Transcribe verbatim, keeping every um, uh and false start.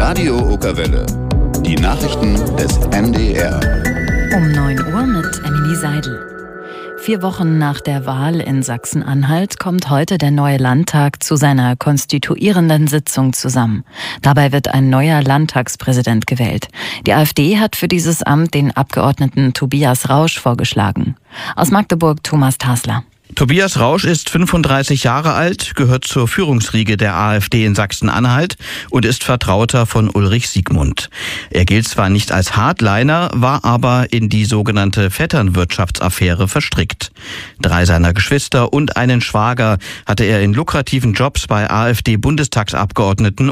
Radio Okerwelle. Die Nachrichten des N D R. Um neun Uhr mit Emily Seidel. Vier Wochen nach der Wahl in Sachsen-Anhalt kommt heute der neue Landtag zu seiner konstituierenden Sitzung zusammen. Dabei wird ein neuer Landtagspräsident gewählt. Die AfD hat für dieses Amt den Abgeordneten Tobias Rausch vorgeschlagen. Aus Magdeburg Thomas Tasler. Tobias Rausch ist fünfunddreißig Jahre alt, gehört zur Führungsriege der AfD in Sachsen-Anhalt und ist Vertrauter von Ulrich Siegmund. Er gilt zwar nicht als Hardliner, war aber in die sogenannte Vetternwirtschaftsaffäre verstrickt. Drei seiner Geschwister und einen Schwager hatte er in lukrativen Jobs bei AfD-Bundestagsabgeordneten